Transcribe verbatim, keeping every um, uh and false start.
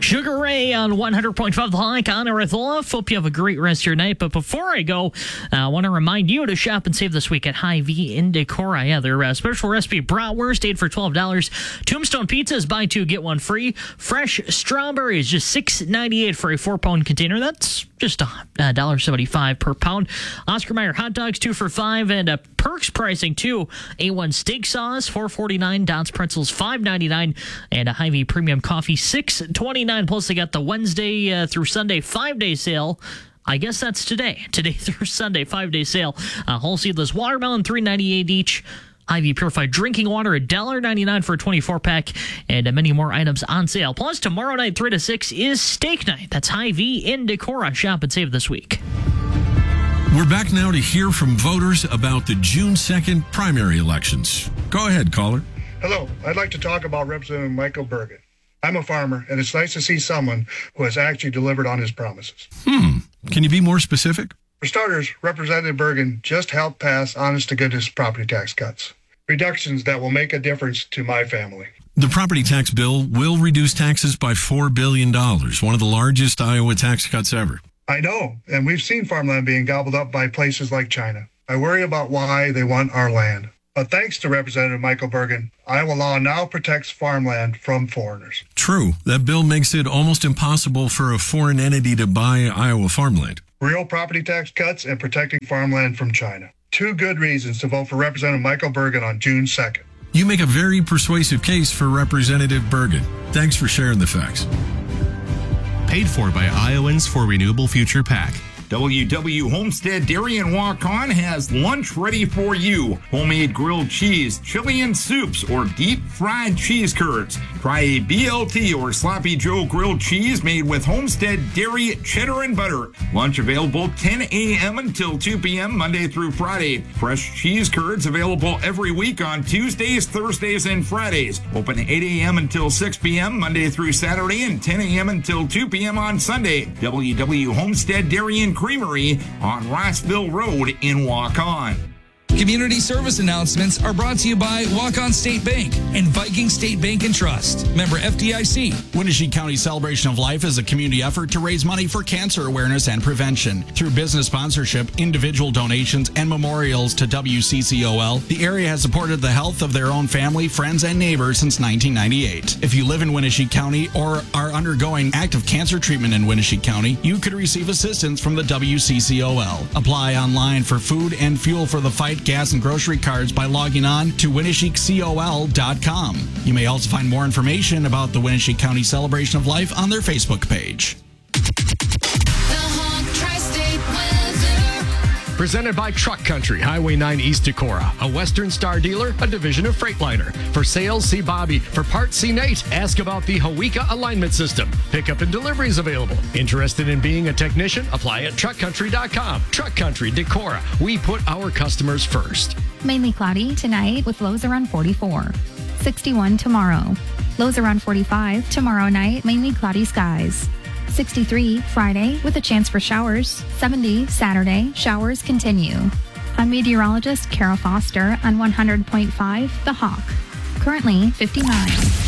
Sugar Ray on one hundred point five The Hawk on Arizona. Hope you have a great rest of your night. But before I go, uh, I want to remind you to shop and save this week at Hy-Vee in Decorah. Yeah, their uh, special recipe bratwurst, eight for twelve dollars. Tombstone pizzas, buy two, get one free. Fresh strawberries, just six ninety-eight for a four-pound container. That's just one dollar seventy-five per pound. Oscar Mayer hot dogs, two for five. And uh, Perks pricing, too. A one steak sauce, four forty-nine. Dots pretzels, five ninety-nine. And a Hy-Vee premium coffee, six twenty-nine. Plus, they got the Wednesday uh, through Sunday five-day sale. I guess that's today. Today through Sunday, five-day sale. Uh, whole seedless watermelon, three ninety-eight each. Hy-Vee purified drinking water, one dollar ninety-nine for a twenty-four pack. And uh, many more items on sale. Plus, tomorrow night, three to six, is steak night. That's Hy-Vee in Decorah. Shop and save this week. We're back now to hear from voters about the June second primary elections. Go ahead, caller. Hello. I'd like to talk about Representative Michael Bergen. I'm a farmer, and it's nice to see someone who has actually delivered on his promises. Hmm. Can you be more specific? For starters, Representative Bergen just helped pass honest-to-goodness property tax cuts, reductions that will make a difference to my family. The property tax bill will reduce taxes by four billion dollars, one of the largest Iowa tax cuts ever. I know, and we've seen farmland being gobbled up by places like China. I worry about why they want our land. But thanks to Representative Michael Bergen, Iowa law now protects farmland from foreigners. True. That bill makes it almost impossible for a foreign entity to buy Iowa farmland. Real property tax cuts and protecting farmland from China. Two good reasons to vote for Representative Michael Bergen on June second. You make a very persuasive case for Representative Bergen. Thanks for sharing the facts. Paid for by Iowans for Renewable Future PAC. W W Homestead Dairy and Walk-On has lunch ready for you. Homemade grilled cheese, chili and soups, or deep fried cheese curds. Try a B L T or Sloppy Joe grilled cheese made with Homestead Dairy, cheddar, and butter. Lunch available ten a.m. until two p.m. Monday through Friday. Fresh cheese curds available every week on Tuesdays, Thursdays, and Fridays. Open eight a.m. until six p.m. Monday through Saturday and ten a.m. until two p.m. on Sunday. W W Homestead Dairy and Creamery on Rossville Road in Waukon. Community service announcements are brought to you by Waukon State Bank and Viking State Bank and Trust. Member F D I C. Winnebago County Celebration of Life is a community effort to raise money for cancer awareness and prevention. Through business sponsorship, individual donations, and memorials to W C C O L, the area has supported the health of their own family, friends, and neighbors since nineteen ninety-eight. If you live in Winnebago County or are undergoing active cancer treatment in Winnebago County, you could receive assistance from the W C C O L. Apply online for food and fuel for the fight, gas, and grocery cards by logging on to Winnebago col dot com. You may also find more information about the Winnebago County Celebration of Life on their Facebook page. Presented by Truck Country, Highway nine East Decorah, a Western Star dealer, a division of Freightliner. For sales, see Bobby. For parts, see Nate. Ask about the Hawika alignment system. Pickup and deliveries available. Interested in being a technician? Apply at truck country dot com. Truck Country, Decorah. We put our customers first. Mainly cloudy tonight with lows around forty-four. sixty-one tomorrow. Lows around forty-five. Tomorrow night, mainly cloudy skies. sixty-three Friday with a chance for showers. seventy Saturday, showers continue. I'm meteorologist Kara Foster on one hundred point five The Hawk. Currently fifty-nine.